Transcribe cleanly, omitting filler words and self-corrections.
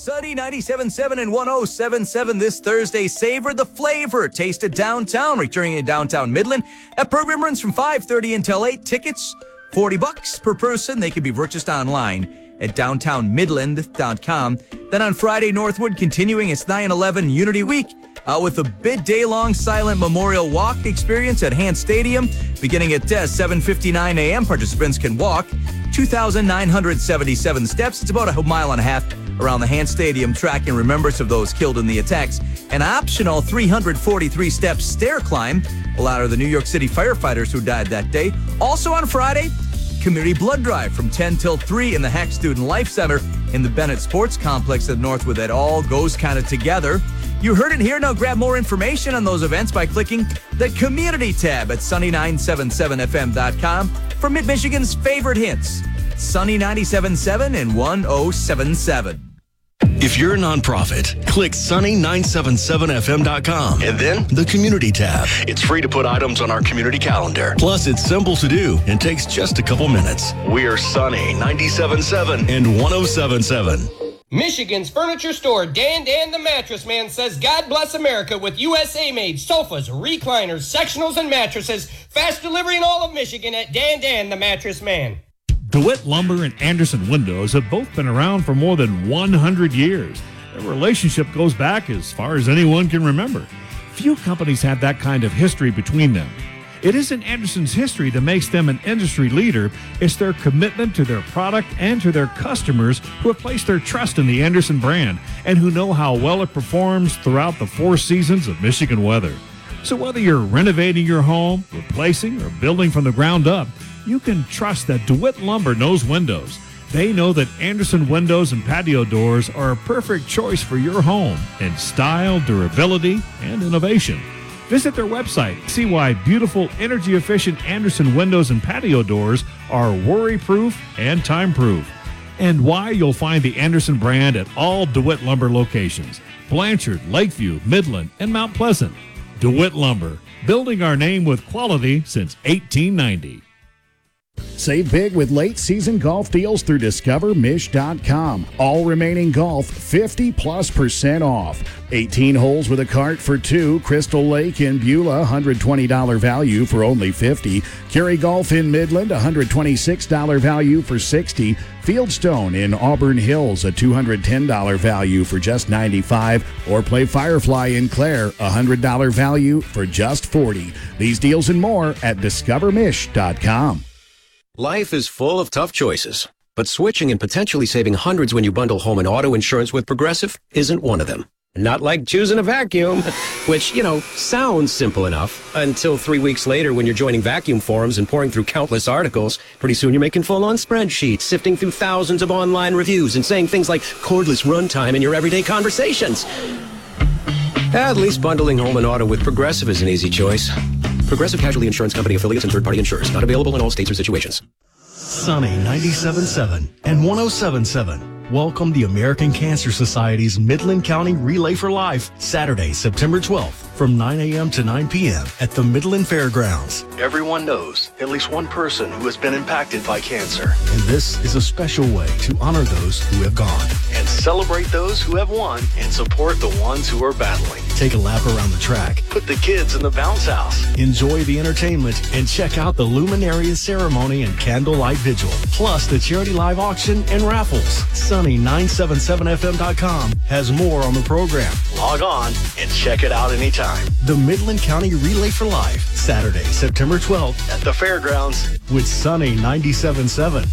Sunny 97.7 and 107.7 this Thursday. Savor the flavor. Taste it downtown, returning in downtown Midland. That program runs from 5:30 until 8. Tickets, $40 per person. They can be purchased online at downtownmidland.com. Then on Friday, Northwood continuing its 9/11 Unity Week with a day-long silent memorial walk experience at Hant Stadium. Beginning at 7:59 a.m., participants can walk 2,977 steps. It's about a mile and a half around the Hant Stadium track in remembrance of those killed in the attacks. An optional 343-step stair climb will honor the New York City firefighters who died that day. Also on Friday, community blood drive from 10 till 3 in the Hack Student Life Center in the Bennett Sports Complex at Northwood. That all goes kind of together. You heard it here. Now grab more information on those events by clicking the Community tab at sunny977fm.com for Mid-Michigan's favorite hits. Sunny 97.7 and 107.7. If you're a nonprofit, click sunny977fm.com and then the Community tab. It's free to put items on our community calendar. Plus, it's simple to do and takes just a couple minutes. We are Sunny 97.7 and 107.7. Michigan's furniture store, Dan the Mattress Man, says God bless America with USA-made sofas, recliners, sectionals, and mattresses. Fast delivery in all of Michigan at Dan the Mattress Man. DeWitt Lumber and Anderson Windows have both been around for more than 100 years. Their relationship goes back as far as anyone can remember. Few companies have that kind of history between them. It isn't Anderson's history that makes them an industry leader. It's their commitment to their product and to their customers who have placed their trust in the Anderson brand and who know how well it performs throughout the 4 seasons of Michigan weather. So whether you're renovating your home, replacing, or building from the ground up, you can trust that DeWitt Lumber knows windows. They know that Anderson windows and patio doors are a perfect choice for your home in style, durability, and innovation. Visit their website, see why beautiful, energy-efficient Anderson windows and patio doors are worry-proof and time-proof, and why you'll find the Anderson brand at all DeWitt Lumber locations: Blanchard, Lakeview, Midland, and Mount Pleasant. DeWitt Lumber, building our name with quality since 1890. Save big with late season golf deals through discovermish.com. All remaining golf 50+% off. 18 holes with a cart for $2. Crystal Lake in Beulah, $120 value for only $50. Cary Golf in Midland, $126 value for $60. Fieldstone in Auburn Hills, a $210 value for just $95. Or play Firefly in Clare, $100 value for just $40. These deals and more at discovermish.com. Life is full of tough choices, but switching and potentially saving hundreds when you bundle home and auto insurance with Progressive isn't one of them. Not like choosing a vacuum, which, sounds simple enough until 3 weeks later when you're joining vacuum forums and pouring through countless articles. Pretty soon you're making full-on spreadsheets, sifting through thousands of online reviews and saying things like cordless runtime in your everyday conversations. At least bundling home and auto with Progressive is an easy choice. Progressive Casualty Insurance Company affiliates and third-party insurers. Not available in all states or situations. Sunny 97.7 and 107.7. Welcome the American Cancer Society's Midland County Relay for Life, Saturday, September 12th, from 9 a.m. to 9 p.m. at the Midland Fairgrounds. Everyone knows at least one person who has been impacted by cancer. And this is a special way to honor those who have gone and celebrate those who have won and support the ones who are battling. Take a lap around the track, put the kids in the bounce house, enjoy the entertainment, and check out the Luminarias ceremony and candlelight vigil, plus the charity live auction and raffles. Sunny977fm.com has more on the program. Log on and check it out anytime. The Midland County Relay for Life, Saturday, September 12th at the Fairgrounds with Sunny 97.7.